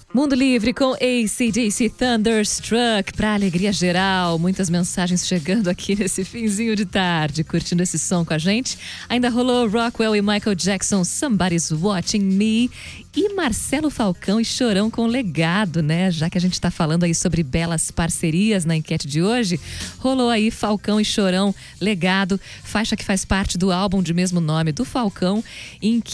Mundo Livre com AC/DC Thunderstruck para alegria geral. Muitas mensagens chegando aqui nesse finzinho de tarde, curtindo esse som com a gente. Ainda rolou Rockwell e Michael Jackson, Somebody's Watching Me. E Marcelo Falcão e Chorão com Legado, né? Já que a gente está falando aí sobre belas parcerias na enquete de hoje, rolou aí Falcão e Chorão, Legado, faixa que faz parte do álbum de mesmo nome do Falcão, em que